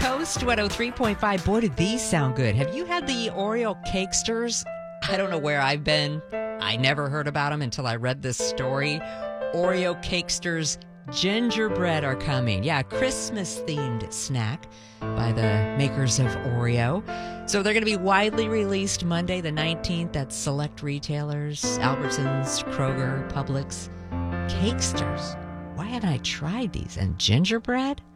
Coast 103.5. Boy, did these sound good. Have you had the Oreo Cakesters? I don't know where I've been. I never heard about them until I read this story. Oreo Cakesters gingerbread are coming. Yeah, Christmas-themed snack by the makers of Oreo. So they're going to be widely released Monday the 19th at select retailers, Albertsons, Kroger, Publix. Cakesters. Why hadn't I tried these? And gingerbread?